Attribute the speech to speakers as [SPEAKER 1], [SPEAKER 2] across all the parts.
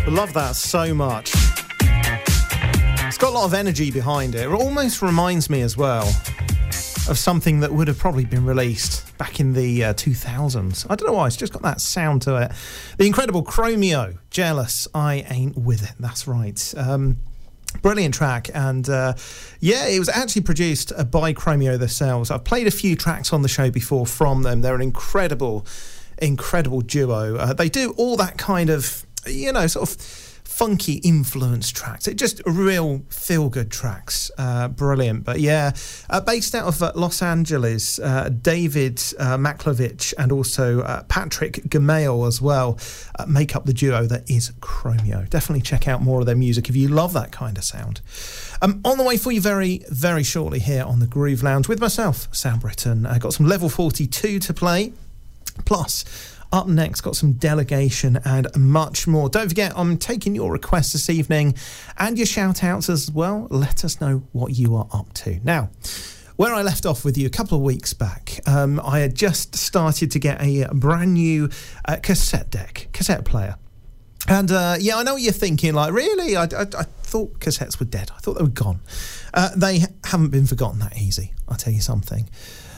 [SPEAKER 1] Love that so much. It's got a lot of energy behind it. It almost reminds me as well of something that would have probably been released back in the 2000s. I don't know why, it's just got that sound to it. The incredible Chromeo, Jealous, I Ain't With It. That's right. Brilliant track, and it was actually produced by Chromeo themselves. I've played a few tracks on the show before from them. They're an incredible duo. They do all that kind of, sort of funky influence tracks. It just real feel-good tracks. Brilliant. But based out of Los Angeles, David Maklovich and also Patrick Gamail as well make up the duo that is Chromeo. Definitely check out more of their music if you love that kind of sound. On the way for you very, very shortly here on the Groove Lounge with myself, Sam Britton. I got some Level 42 to play. Plus, up next, got some Delegation and much more. Don't forget, I'm taking your requests this evening and your shout-outs as well. Let us know what you are up to. Now, where I left off with you a couple of weeks back, I had just started to get a brand new cassette player. And, I know what you're thinking, like, really? I thought cassettes were dead. I thought they were gone. They haven't been forgotten that easy, I'll tell you something.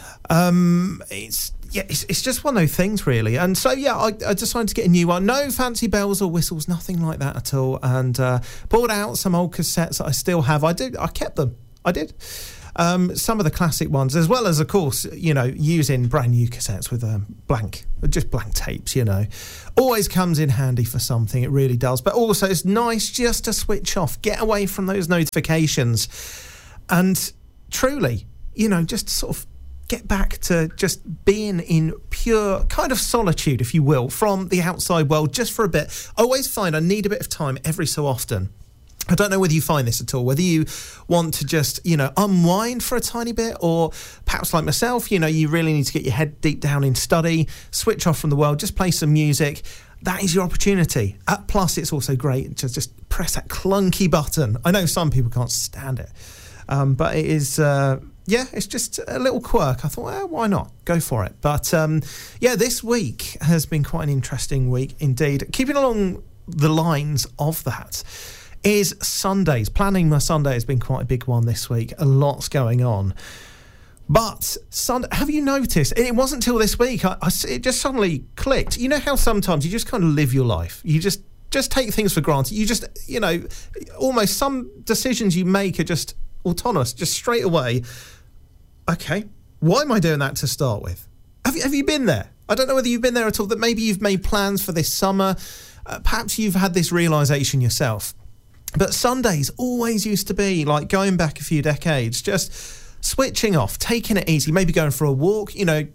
[SPEAKER 1] It's just one of those things, really. And so, I decided to get a new one. No fancy bells or whistles, nothing like that at all. And pulled out some old cassettes that I still have. I kept them. I did. Some of the classic ones, as well as, of course, using brand new cassettes with blank tapes, Always comes in handy for something, it really does. But also, it's nice just to switch off, get away from those notifications. And truly, just sort of get back to just being in pure kind of solitude, if you will, from the outside world just for a bit. I always find I need a bit of time every so often. I don't know whether you find this at all, whether you want to just, unwind for a tiny bit, or perhaps like myself, you really need to get your head deep down in study, switch off from the world, just play some music. That is your opportunity. Plus, it's also great to just press that clunky button. I know some people can't stand it, but it is... it's just a little quirk. I thought, well, why not? Go for it. But, this week has been quite an interesting week indeed. Keeping along the lines of that is Sundays. Planning my Sunday has been quite a big one this week. A lot's going on. But Sunday, have you noticed? It wasn't until this week, it just suddenly clicked. You know how sometimes you just kind of live your life. You just take things for granted. You just, almost some decisions you make are just autonomous, just straight away. Okay, why am I doing that to start with? Have you been there? I don't know whether you've been there at all, that maybe you've made plans for this summer. Perhaps you've had this realisation yourself. But Sundays always used to be, like going back a few decades, just switching off, taking it easy, maybe going for a walk, reading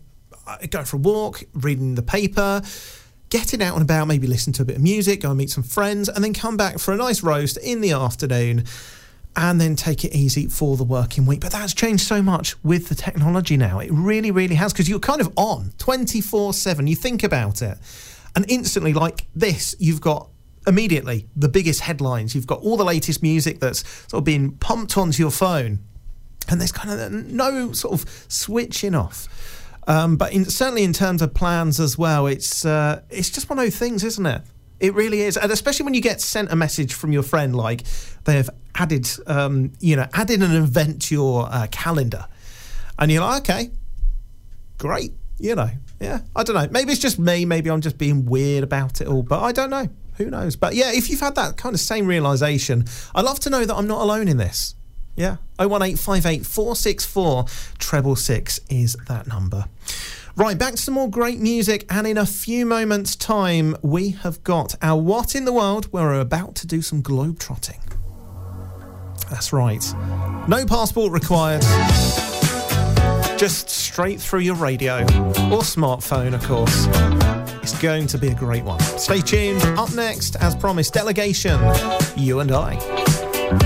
[SPEAKER 1] the paper, getting out and about, maybe listen to a bit of music, go and meet some friends, and then come back for a nice roast in the afternoon, and then take it easy for the working week. But that's changed so much with the technology now. It really, really has, because you're kind of on 24/7. You think about it, and instantly, like this, you've got immediately the biggest headlines. You've got all the latest music that's sort of being pumped onto your phone, and there's kind of no sort of switching off. But certainly in terms of plans as well, it's just one of those things, isn't it? It really is. And especially when you get sent a message from your friend, like they have added an event to your calendar. And you're like, okay, great. I don't know. Maybe it's just me. Maybe I'm just being weird about it all. But I don't know. Who knows? But if you've had that kind of same realisation, I'd love to know that I'm not alone in this. 01858 464 666 is that number. Right, back to some more great music, and in a few moments' time, we have got our What in the World, where we're about to do some globe-trotting. That's right. No passport required. Just straight through your radio, or smartphone, of course. It's going to be a great one. Stay tuned. Up next, as promised, Delegation, You and I.